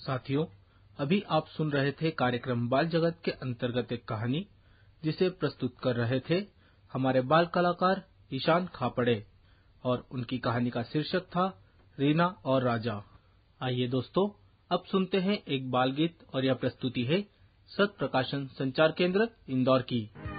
साथियों, अभी आप सुन रहे थे कार्यक्रम बाल जगत के अंतर्गत एक कहानी, जिसे प्रस्तुत कर रहे थे हमारे बाल कलाकार ईशान खापड़े, और उनकी कहानी का शीर्षक था रीना और राजा। आइए दोस्तों, अब सुनते हैं एक बाल गीत, और यह प्रस्तुति है सत प्रकाशन संचार केंद्र इंदौर की।